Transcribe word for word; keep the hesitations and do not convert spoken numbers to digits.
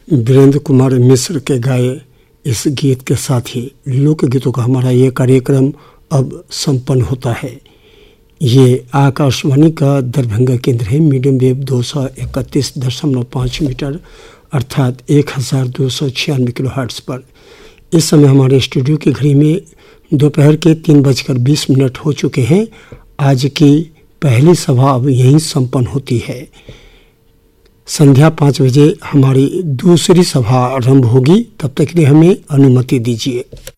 वीरेंद्र कुमार मिश्र के गाए इस गीत के साथ ही लोकगीतों का हमारा ये कार्यक्रम अब संपन्न होता है। ये आकाशवाणी का दरभंगा केंद्र है। मीडियम वेव दो सौ इकतीस दशमलव पाँच मीटर अर्थात एक हज़ार दो सौ छियानवे किलो हर्ट्ज पर इस समय हमारे स्टूडियो की घड़ी में दोपहर के तीन बजकर बीस मिनट हो चुके हैं। आज की पहली सभा अब यहीं संपन्न होती है। संध्या पाँच बजे हमारी दूसरी सभा आरंभ होगी। तब तक के लिए हमें अनुमति दीजिए।